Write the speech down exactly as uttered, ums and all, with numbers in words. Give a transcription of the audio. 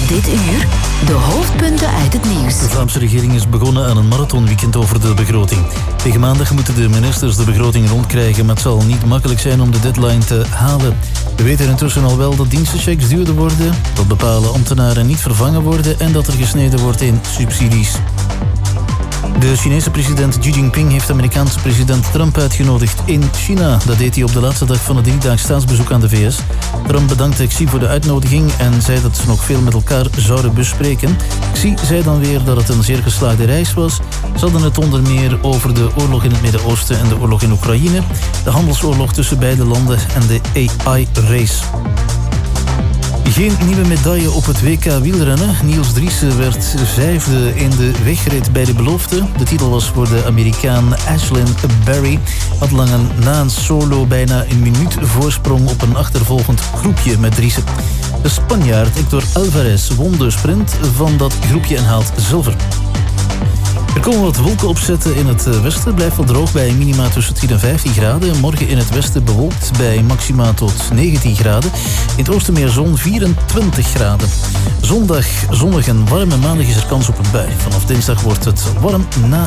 Dit uur de hoofdpunten uit het nieuws. De Vlaamse regering is begonnen aan een marathonweekend over de begroting. Tegen maandag moeten de ministers de begroting rondkrijgen, maar het zal niet makkelijk zijn om de deadline te halen. We weten intussen al wel dat dienstenchecks duurder worden, dat bepaalde ambtenaren niet vervangen worden en dat er gesneden wordt in subsidies. De Chinese president Xi Jinping heeft Amerikaanse president Trump uitgenodigd in China. Dat deed hij op de laatste dag van het driedaags staatsbezoek aan de V S. Trump bedankte Xi voor de uitnodiging en zei dat ze nog veel met elkaar zouden bespreken. Xi zei dan weer dat het een zeer geslaagde reis was. Ze hadden het onder meer over de oorlog in het Midden-Oosten en de oorlog in Oekraïne, de handelsoorlog tussen beide landen en de A I-race. Geen nieuwe medaille op het W K wielrennen. Niels Driessen werd vijfde in de wegrit bij de belofte. De titel was voor de Amerikaan Ashlyn Barry. Had lang een, na een solo bijna een minuut voorsprong op een achtervolgend groepje met Driessen. De Spanjaard Hector Alvarez won de sprint van dat groepje en haalt zilver. Er komen wat wolkenopzetten in het westen. Blijft wel droog bij minima tussen tien en vijftien graden. Morgen in het westen bewolkt bij maxima tot negentien graden. In het oosten meer zon, vierentwintig graden. Zondag zonnig en warm en maandag is er kans op een bui. Vanaf dinsdag wordt het warm na